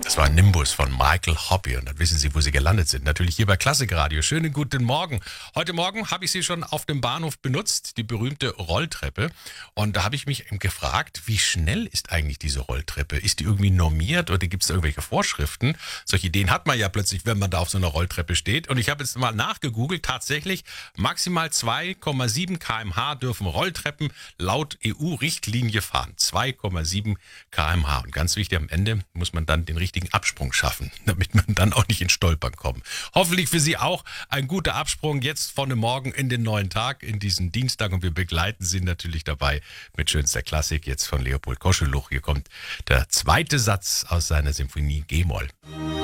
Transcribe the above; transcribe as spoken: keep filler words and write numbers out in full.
Das war Nimbus von Michael Hoppy und dann wissen Sie, wo Sie gelandet sind. Natürlich hier bei Klassikradio. Schönen guten Morgen. Heute Morgen habe ich Sie schon auf dem Bahnhof benutzt, die berühmte Rolltreppe. Und da habe ich mich gefragt, wie schnell ist eigentlich diese Rolltreppe? Ist die irgendwie normiert oder gibt es da irgendwelche Vorschriften? Solche Ideen hat man ja plötzlich, wenn man da auf so einer Rolltreppe steht. Und ich habe jetzt mal nachgegoogelt. Tatsächlich maximal zwei Komma sieben Kilometer pro Stunde dürfen Rolltreppen laut E U-Richtlinie fahren. zwei Komma sieben Kilometer pro Stunde. Und ganz wichtig, am Ende muss man dann den richtigen Absprung schaffen, damit man dann auch nicht ins Stolpern kommt. Hoffentlich für Sie auch ein guter Absprung jetzt von dem Morgen in den neuen Tag, in diesen Dienstag. Und wir begleiten Sie natürlich dabei mit schönster Klassik jetzt von Leopold Koscheluch. Hier kommt der zweite Satz aus seiner Symphonie G-Moll.